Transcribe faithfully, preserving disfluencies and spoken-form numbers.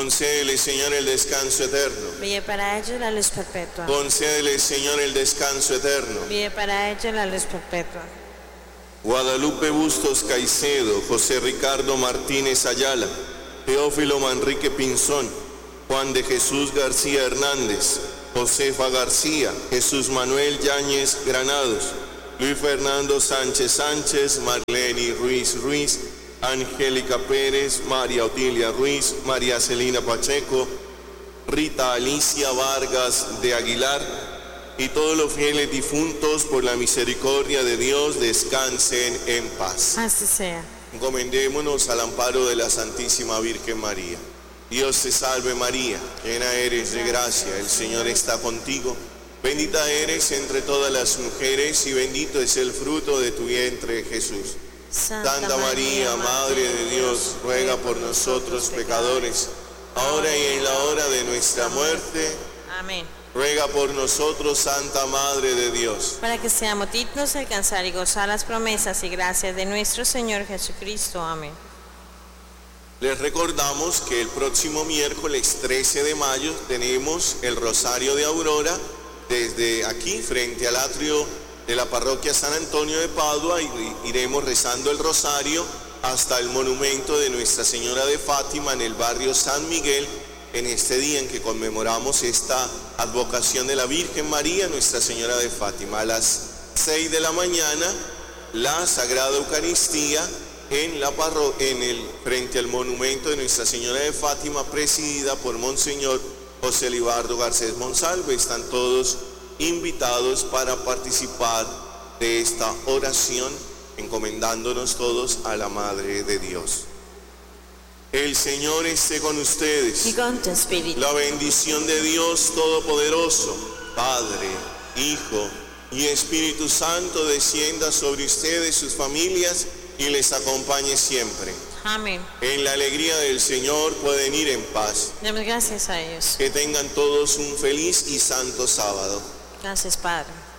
Concédele, Señor, el descanso eterno. Brille para ellos la luz perpetua. Concédele, Señor, el descanso eterno. Brille para ellos la luz perpetua. Guadalupe Bustos Caicedo, José Ricardo Martínez Ayala, Teófilo Manrique Pinzón, Juan de Jesús García Hernández, Josefa García, Jesús Manuel Yáñez Granados, Luis Fernando Sánchez Sánchez, Marleni Ruiz Ruiz, Angélica Pérez, María Otilia Ruiz, María Celina Pacheco, Rita Alicia Vargas de Aguilar, y todos los fieles difuntos, por la misericordia de Dios, descansen en paz. Así sea. Encomendémonos al amparo de la Santísima Virgen María. Dios te salve María, llena eres de gracia, el Señor está contigo. Bendita eres entre todas las mujeres y bendito es el fruto de tu vientre, Jesús. Santa María, Madre de Dios, ruega por nosotros pecadores, ahora y en la hora de nuestra muerte. Amén. Ruega por nosotros, Santa Madre de Dios, para que seamos dignos de alcanzar y gozar las promesas y gracias de nuestro Señor Jesucristo. Amén. Les recordamos que el próximo miércoles trece de mayo tenemos el Rosario de Aurora desde aquí, frente al atrio de la parroquia San Antonio de Padua, y iremos rezando el Rosario hasta el monumento de Nuestra Señora de Fátima en el barrio San Miguel, en este día en que conmemoramos esta advocación de la Virgen María, Nuestra Señora de Fátima. A las seis de la mañana, la Sagrada Eucaristía en la parro en el frente al monumento de Nuestra Señora de Fátima, presidida por Monseñor José Libardo Garcés Monsalve. Están todos invitados para participar de esta oración, encomendándonos todos a la Madre de Dios. El Señor esté con ustedes. Y con tu espíritu. La bendición de Dios Todopoderoso, Padre, Hijo y Espíritu Santo, descienda sobre ustedes, sus familias, y les acompañe siempre. Amén. En la alegría del Señor pueden ir en paz. Demos gracias a Dios. Que tengan todos un feliz y santo sábado. Gracias, Padre.